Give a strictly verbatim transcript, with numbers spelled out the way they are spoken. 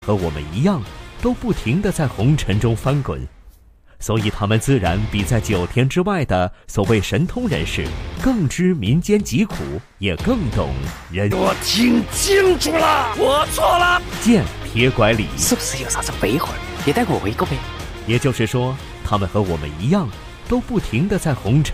和我们一样，都不停地在红尘中翻滚，所以他们自然比在九天之外的所谓神通人士更知民间疾苦，也更懂人。 我听清楚了，我错了。 见铁拐李， 是不是有啥子废话？你带我回个呗。 也就是说，他们和我们一样，都不停地在红尘